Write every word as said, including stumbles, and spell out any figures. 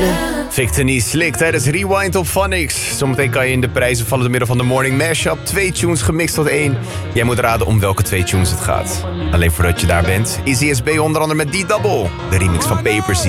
luisteren. Victor Slick tijdens Rewind op Phonics. Zometeen kan je in de prijzen vallen door middel van de Morning Mashup. Twee tunes gemixt tot één. Jij moet raden om welke twee tunes het gaat. Alleen voordat je daar bent, Easy S B onder andere met D-Double. De remix van Papers.